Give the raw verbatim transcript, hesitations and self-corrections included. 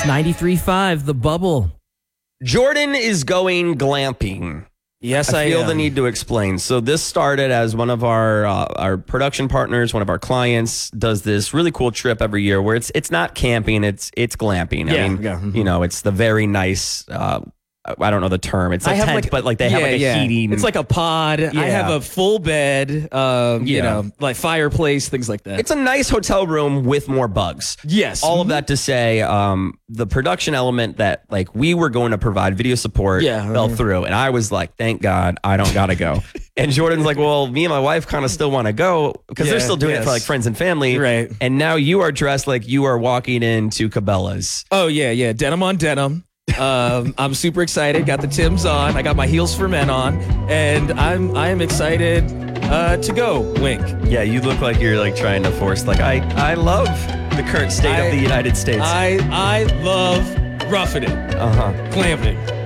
It's ninety-three point five, The Bubble. Jordan is going glamping. Yes, I I feel am. the need to explain. So this started as one of our uh, our production partners, one of our clients does this really cool trip every year where it's it's not camping, it's it's glamping. Yeah, I mean, yeah, mhm. you know, it's the very nice. Uh, I don't know the term. It's a I have tent, like- but like they have yeah, like a yeah. heating. It's like a pod. I have a full bed, um, you Yeah. know, like fireplace, things like that. It's a nice hotel room with more bugs. Yes. All of that to say, um, the production element that like we were going to provide video support Yeah. fell through, and I was like, "Thank God, I don't gotta go." And Jordan's like, "Well, me and my wife kind of still want to go because they're Yeah, still doing it yes. for like friends and family." Right. And now you are dressed like you are walking into Cabela's. Oh, yeah, yeah. Denim on denim. um, I'm super excited. Got the Timbs on. I got my Heels for Men on. And I'm I am excited uh, to go, Wink. Yeah, you look like you're like trying to force. Like I, I love the current state I- of the United States. I I love roughing it, uh huh. glamping.